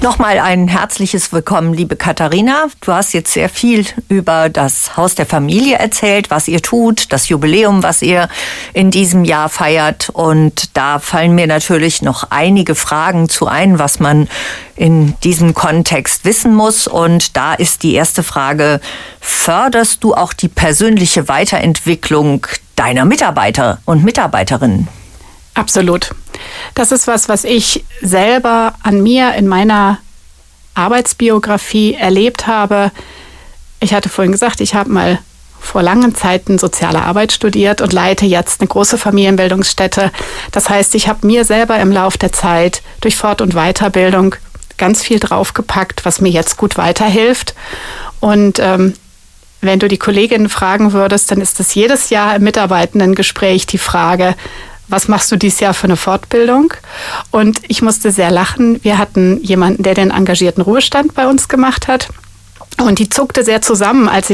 Nochmal ein herzliches Willkommen, liebe Katharina. Du hast jetzt sehr viel über das Haus der Familie erzählt, was ihr tut, das Jubiläum, was ihr in diesem Jahr feiert. Und da fallen mir natürlich noch einige Fragen zu ein, was man in diesem Kontext wissen muss. Und da ist die erste Frage: Förderst du auch die persönliche Weiterentwicklung deiner Mitarbeiter und Mitarbeiterinnen? Absolut. Das ist was ich selber an mir in meiner Arbeitsbiografie erlebt habe. Ich hatte vorhin gesagt, ich habe mal vor langen Zeiten soziale Arbeit studiert und leite jetzt eine große Familienbildungsstätte. Das heißt, ich habe mir selber im Laufe der Zeit durch Fort- und Weiterbildung ganz viel draufgepackt, was mir jetzt gut weiterhilft. Und wenn du die Kolleginnen fragen würdest, dann ist das jedes Jahr im Mitarbeitendengespräch die Frage: Was machst du dieses Jahr für eine Fortbildung? Und ich musste sehr lachen. Wir hatten jemanden, der den engagierten Ruhestand bei uns gemacht hat. Und die zuckte sehr zusammen, als sie